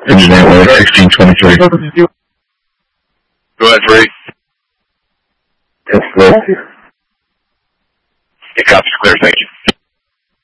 Engine 8 1623. Go ahead, Free. Yes, sir. It copies clear, thank you.